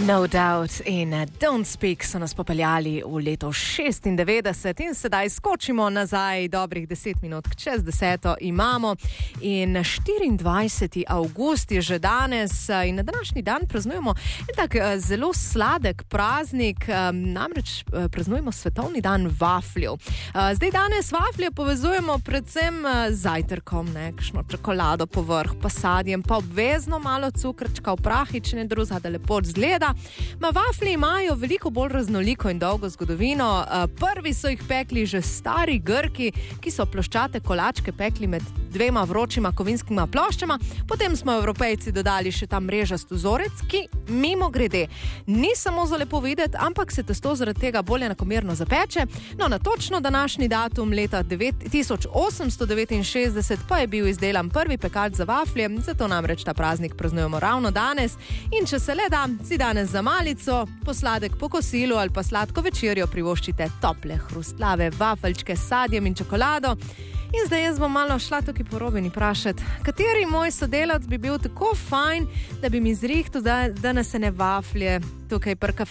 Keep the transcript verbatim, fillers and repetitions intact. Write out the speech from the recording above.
No Doubt in Don't Speak so nas popeljali v leto šestindevetdeset in sedaj skočimo nazaj, dobrih deset minut čez deseto imamo in štiriindvajseti avgust je že danes in na današnji dan praznujemo en tak zelo sladek praznik, namreč praznujemo svetovni dan vafljev. Zdaj danes vaflje povezujemo predvsem z zajtrkom, ne, kakšno čokolado povrh, pa sadjem, pa obvezno malo cukrčka v prahi, če ne drugega, da lepo zgleda. Ma vaflji imajo veliko bolj raznoliko in dolgo zgodovino. Prvi so jih pekli že stari Grki, ki so ploščate kolačke pekli med dvema vročima kovinskima ploščama. Potem smo Evropejci dodali še ta mrežast vzorec, ki mimo grede ni samo za lepo videti, ampak se testo zaradi tega bolj enakomerno zapeče. No, na točno današnji datum leta tisoč osemsto devetinšestdeset pa je bil izdelan prvi pekač za vaflje, zato namreč ta praznik praznujemo ravno danes. In če se le da, si danes za malico, posladek po kosilu ali pa sladko večerjo privoščite tople hrustlave vafelčke s sadjem in čokolado. In zdaj jaz bom malo šla tukaj po Robini prašati, kateri moj sodelavc bi bil tako fajn, da bi mi zrihtal danes ene vaflje tukaj pri